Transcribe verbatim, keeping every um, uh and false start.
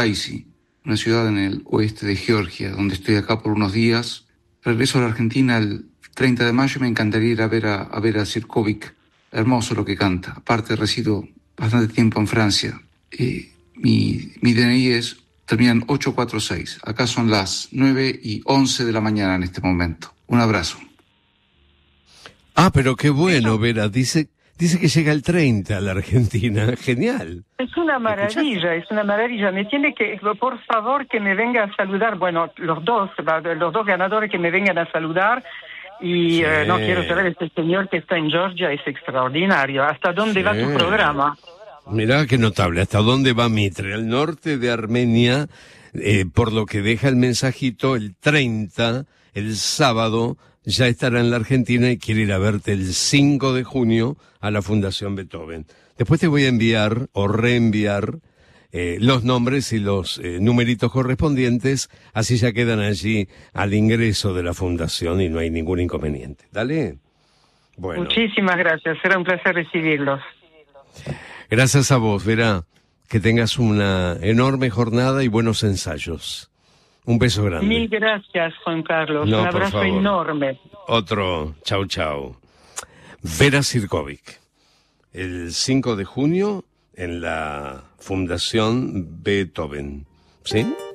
Kutaisi, una ciudad en el oeste de Georgia, donde estoy acá por unos días. Regreso a la Argentina el treinta de mayo y me encantaría ir a ver a, a ver a Sirkovic. Hermoso lo que canta. Aparte, resido bastante tiempo en Francia. Eh, mi, mi D N I es, termina en ocho cuatro seis. Acá son las nueve y once de la mañana en este momento. Un abrazo. Ah, pero qué bueno, Vera. Dice, dice que llega el treinta a la Argentina. Genial. Es una maravilla, es una maravilla. Me tiene que, por favor, que me venga a saludar. Bueno, los dos, los dos ganadores que me vengan a saludar. Y sí. eh, no quiero saber, este señor que está en Georgia es extraordinario. ¿Hasta dónde sí. va tu programa? Mirá qué notable. ¿Hasta dónde va Mitre? Al norte de Armenia, eh, por lo que deja el mensajito, el treinta, el sábado, ya estará en la Argentina y quiere ir a verte el cinco de junio a la Fundación Beethoven. Después te voy a enviar o reenviar eh, los nombres y los eh, numeritos correspondientes, así ya quedan allí al ingreso de la Fundación y no hay ningún inconveniente. ¿Dale? Bueno. Muchísimas gracias, será un placer recibirlos. Gracias a vos, Vera. Que tengas una enorme jornada y buenos ensayos. Un beso grande. Mil gracias, Juan Carlos. No, un abrazo enorme. Otro. Chau, chau. Vera Sirkovic. El cinco de junio en la Fundación Beethoven. ¿Sí?